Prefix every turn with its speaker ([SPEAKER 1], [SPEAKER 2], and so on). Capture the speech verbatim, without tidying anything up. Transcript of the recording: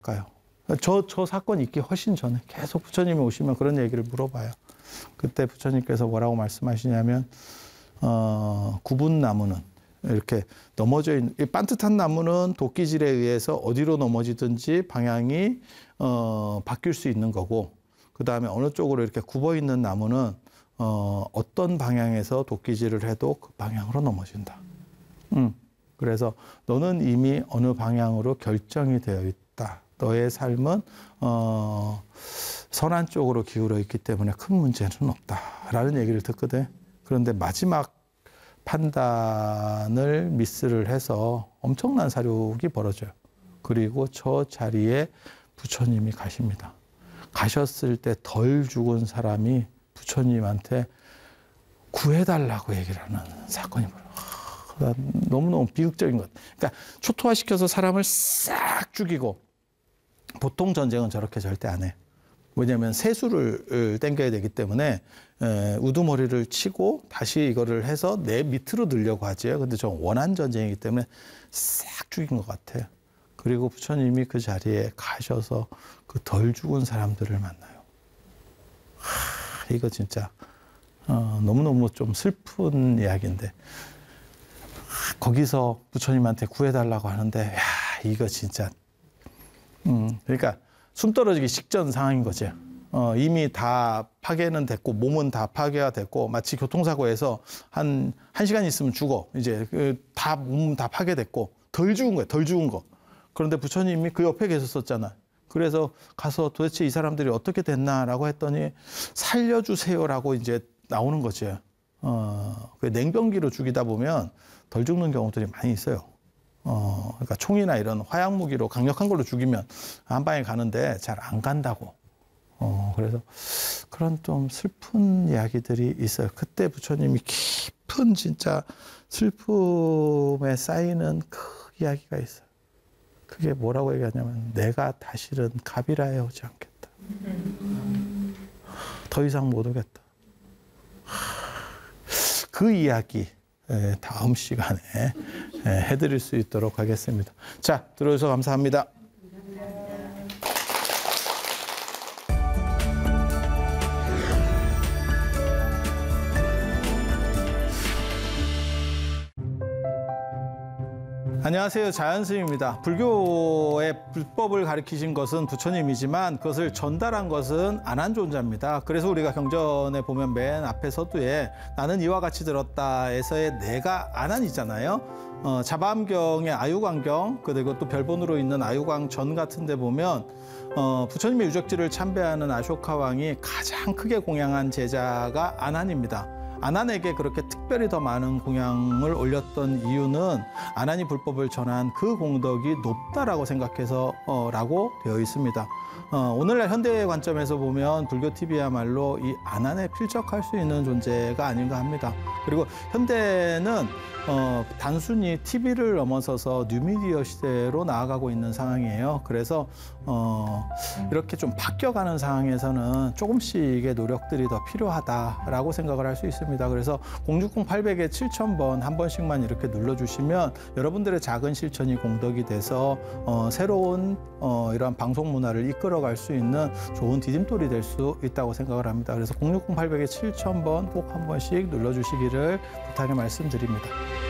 [SPEAKER 1] 가요. 저, 저 사건이 있기 훨씬 전에 계속 부처님이 오시면 그런 얘기를 물어봐요. 그때 부처님께서 뭐라고 말씀하시냐면, 어, 구분나무는 이렇게 넘어져 있는, 이 반듯한 나무는 도끼질에 의해서 어디로 넘어지든지 방향이, 어, 바뀔 수 있는 거고, 그 다음에 어느 쪽으로 이렇게 굽어 있는 나무는, 어, 어떤 방향에서 도끼질을 해도 그 방향으로 넘어진다. 음. 그래서 너는 이미 어느 방향으로 결정이 되어 있다. 너의 삶은 어, 선한 쪽으로 기울어 있기 때문에 큰 문제는 없다라는 얘기를 듣거든. 그런데 마지막 판단을 미스를 해서 엄청난 사륙이 벌어져요. 그리고 저 자리에 부처님이 가십니다. 가셨을 때 덜 죽은 사람이 부처님한테 구해달라고 얘기를 하는 사건이 벌어요. 너무너무 비극적인 것. 그러니까 초토화시켜서 사람을 싹 죽이고, 보통 전쟁은 저렇게 절대 안 해. 왜냐하면 세수를 땡겨야 되기 때문에 우두머리를 치고 다시 이거를 해서 내 밑으로 넣으려고 하죠. 근데 저 원한 전쟁이기 때문에 싹 죽인 것 같아요. 그리고 부처님이 그 자리에 가셔서 그 덜 죽은 사람들을 만나요. 하, 이거 진짜 어, 너무너무 좀 슬픈 이야기인데, 거기서 부처님한테 구해달라고 하는데, 야, 이거 진짜, 음, 그러니까 숨 떨어지기 직전 상황인 거지. 어, 이미 다 파괴는 됐고, 몸은 다 파괴가 됐고, 마치 교통사고에서 한, 한 시간 있으면 죽어. 이제 그 다, 몸 다 파괴됐고, 덜 죽은 거야, 덜 죽은 거. 그런데 부처님이 그 옆에 계셨었잖아. 그래서 가서 도대체 이 사람들이 어떻게 됐나라고 했더니, 살려주세요라고 이제 나오는 거지. 어, 그 냉병기로 죽이다 보면 덜 죽는 경우들이 많이 있어요. 어, 그러니까 총이나 이런 화약 무기로 강력한 걸로 죽이면 한 방에 가는데 잘 안 간다고. 어, 그래서 그런 좀 슬픈 이야기들이 있어요. 그때 부처님이 깊은 진짜 슬픔에 쌓이는 그 이야기가 있어요. 그게 뭐라고 얘기하냐면, 내가 다시는 가비라에 오지 않겠다. 더 이상 못 오겠다. 그 이야기 다음 시간에 해드릴 수 있도록 하겠습니다. 자, 들어주셔서 감사합니다. 안녕하세요. 자연스님입니다. 불교의 불법을 가르치신 것은 부처님이지만 그것을 전달한 것은 안한존자입니다. 그래서 우리가 경전에 보면 맨 앞에 서두에 나는 이와 같이 들었다에서의 내가 안한이잖아요. 어, 자바암경의 아유광경, 그리고 또 별본으로 있는 아유광전 같은 데 보면 어, 부처님의 유적지를 참배하는 아쇼카 왕이 가장 크게 공양한 제자가 안한입니다. 안한에게 그렇게 특별히 더 많은 공양을 올렸던 이유는 안한이 불법을 전한 그 공덕이 높다라고 생각해서 어, 라고 되어 있습니다. 어, 오늘날 현대의 관점에서 보면 불교티비야말로 이 안한에 필적할 수 있는 존재가 아닌가 합니다. 그리고 현대는 어, 단순히 티비를 넘어서서 뉴미디어 시대로 나아가고 있는 상황이에요. 그래서 어, 이렇게 좀 바뀌어가는 상황에서는 조금씩의 노력들이 더 필요하다라고 생각을 할 수 있습니다. 그래서 공육공 팔백에 칠천 번 한 번씩만 이렇게 눌러주시면 여러분들의 작은 실천이 공덕이 돼서 어, 새로운 어, 이러한 방송 문화를 이끌어갈 수 있는 좋은 디딤돌이 될 수 있다고 생각을 합니다. 그래서 공육공 팔백에 칠천 번 꼭 한 번씩 눌러주시기를 부탁의 말씀드립니다.